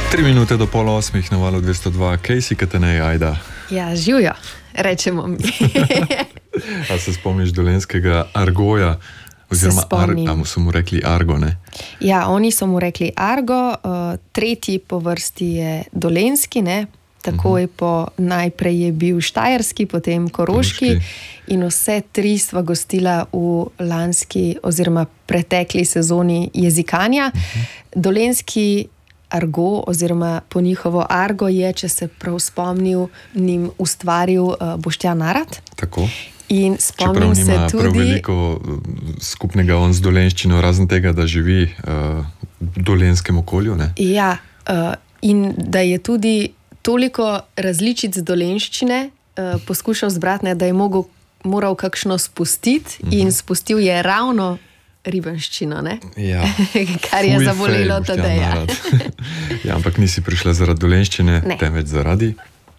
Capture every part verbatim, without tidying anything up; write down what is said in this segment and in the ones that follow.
Tri minute do pol osmih na valu dvesto dva, kaj si Katenej, ajda? Ja, živijo, rečemo mi. A se spomniš dolenskega Argoja? Oziroma, ar, a so mu rekli Argo, ne? Ja, oni so mu rekli Argo, uh, tretji po vrsti je dolenski, ne? Takoj uh-huh. po najprej je bil štajerski, potem koroški, koroški. In vse tri sva gostila v lanski oziroma pretekli sezoni jezikanja. Uh-huh. Dolenski Argo oziroma po njihovo Argo je, če se prav spomnil, njim ustvaril uh, Boštjan Narat. Tako. In spomnim se tudi... Čeprav nima prav veliko skupnega on z dolenščino, razen tega, da živi uh, v dolenskem okolju, ne? Ja, uh, in da je tudi toliko različic dolenščine uh, poskušal zbrati, ne, da je mogel, moral kakšno spustiti mm-hmm. in spustil je ravno ribenščino, ne? Ja. Kar je zabolelo Tadeja. Ja, ampak nisi prišla zaradi dolenščine, ne. Temveč zaradi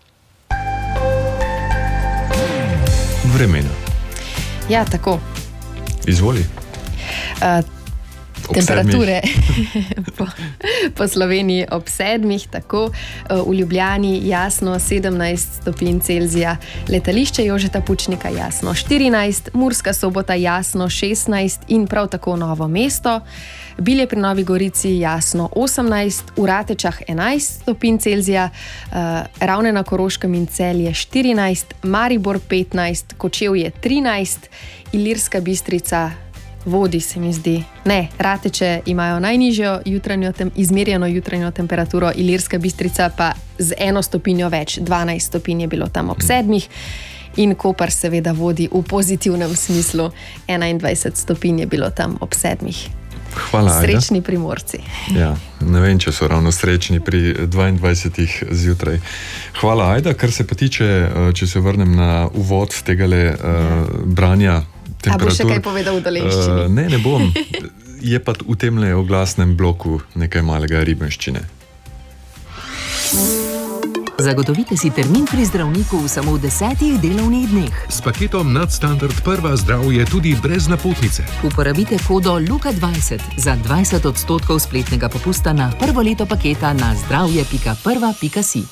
vremena. Ja, tako. Izvoli. Uh, temperature po, po Sloveniji ob sedmih, tako. Uh, v Ljubljani jasno sedemnajst stopinj Celzija, letališče Jožeta Pučnika jasno štirinajst, Murska Sobota jasno šestnajst in prav tako Novo mesto. Bilje pri Novi Gorici jasno osemnajst, v Ratečah enajst stopinj Celzija, uh, Ravne na Koroškem in Celje štirinajst, Maribor petnajst, Kočevje trinajst, Ilirska Bistrica vodi, se mi zdi. Ne, Rateče imajo najnižjo jutranjo tem, izmerjeno jutranjo temperaturo, Ilirska Bistrica pa z eno stopinjo več, dvanajst stopinj je bilo tam ob sedmih. In Koper seveda vodi v pozitivnem smislu, enaindvajset stopinj je bilo tam ob sedmih. Hvala, srečni Primorci. Ja, ne vem, če so ravno srečni pri dvaindvajsetih zjutraj. Hvala, Ajda. Kar se pa tiče, če se vrnem na uvod tegale uh, branja temperatur. A boš še kaj povedal v dolenščini? Uh, ne, ne bom. Je pa v temle oglasnem bloku nekaj malega ribenščine. Zagotovite si termin pri zdravniku v samo desetih delovnih dneh. S paketom Nadstandard Prva zdravje tudi brez napotnice. Uporabite kodo Luka dvajset za dvajset odstotkov spletnega popusta na prvo leto paketa na zdravje pika prva pika si.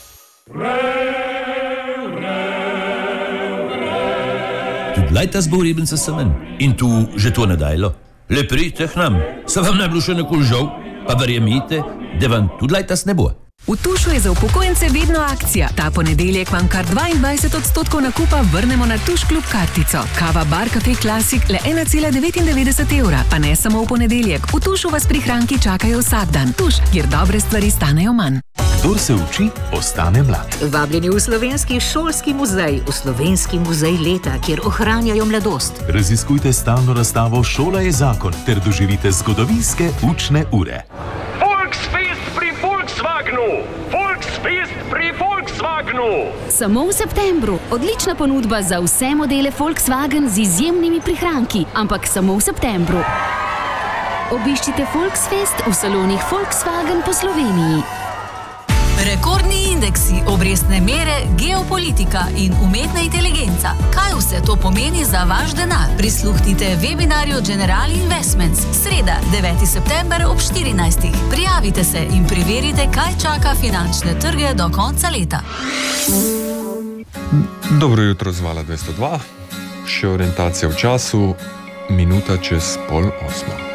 Tudi lajta zbor ribenca semen. In tu že to nedajlo. Le pridite k nam. Se vam ne bilo še nekul žal, pa verjemite, da vam tudi lajta ne bo. V Tušu je za upokojence vedno akcija. Ta ponedeljek vam kar dvaindvajset odstotkov nakupa vrnemo na Tuš klub kartico. Kava Bar Cafe Classic le ena cela devetindevetdeset evra. Pa ne samo v ponedeljek. V Tušu vas prihranki čakajo vsak dan. Tuš, kjer dobre stvari stanejo manj. Kdor se uči, ostane mlad. Vabljeni v Slovenski šolski muzej, v Slovenski muzej leta, kjer ohranjajo mladost. Raziskujte stalno razstavo Šola je zakon ter doživite zgodovinske učne ure. Volksfest pri Volkswagenu. Samo v septembru. Odlična ponudba za vse modele Volkswagen z izjemnimi prihranki, ampak samo v septembru. Obiščite Volksfest v salonih Volkswagen po Sloveniji. Rekordni indeksi, obrestne mere, geopolitika in umetna inteligenca. Kaj vse to pomeni za vaš denar? Prisluhnite webinarju General Investments. Sreda, deveti september ob štirinajstih. Prijavite se in preverite, kaj čaka finančne trge do konca leta. Dobro jutro z vala dvesto dva. Še orientacija v času, minuta čez pol osmo.